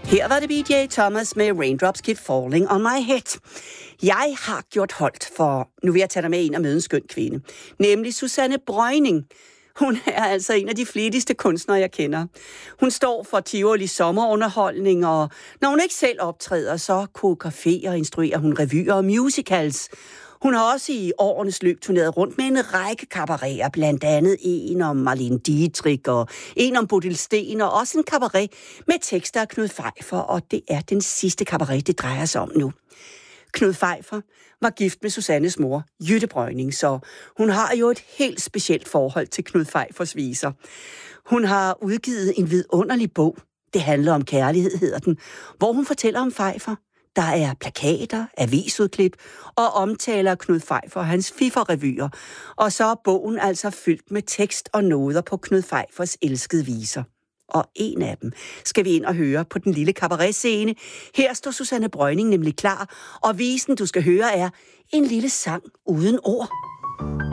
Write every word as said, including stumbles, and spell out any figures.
Her var det B J Thomas med Raindrops Keep Falling on My Head. Jeg har gjort holdt for, nu vil jeg tage dig med ind og møde en skøn kvinde, nemlig Susanne Breuning. Hun er altså en af de flittigste kunstnere, jeg kender. Hun står for Tivoli sommerunderholdning, og når hun ikke selv optræder, så koreograferer og instruerer hun revyer og musicals. Hun har også i årenes løb turneret rundt med en række kabareter, blandt andet en om Marlene Dietrich og en om Bodil Sten, og også en kabaret med tekster af Knud Pfeiffer, og det er den sidste kabaret, det drejer sig om nu. Knud Pfeiffer var gift med Susannes mor, Jytte Breuning, så hun har jo et helt specielt forhold til Knud Pfeiffers viser. Hun har udgivet en vidunderlig bog, det handler om kærlighed, hedder den, hvor hun fortæller om Pfeiffer. Der er plakater, avisudklip og omtaler Knud Pfeiffer og hans Fiffer-revyer. Og så er bogen altså fyldt med tekst og noder på Knud Pfeiffers elskede viser. Og en af dem skal vi ind og høre på den lille kabaretscene. Her står Susanne Breuning nemlig klar, og visen, du skal høre, er en lille sang uden ord.